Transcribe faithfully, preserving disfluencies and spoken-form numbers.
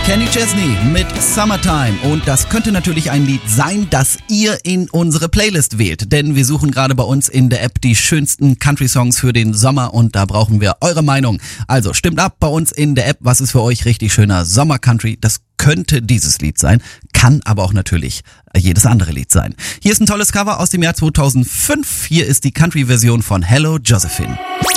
Kenny Chesney mit Summertime. Und das könnte natürlich ein Lied sein, das ihr in unsere Playlist wählt. Denn wir suchen gerade bei uns in der App die schönsten Country-Songs für den Sommer und da brauchen wir eure Meinung. Also stimmt ab bei uns in der App, was ist für euch richtig schöner Sommer-Country. Das könnte dieses Lied sein, kann aber auch natürlich jedes andere Lied sein. Hier ist ein tolles Cover aus dem Jahr zweitausendfünf. Hier ist die Country-Version von Hello Josephine.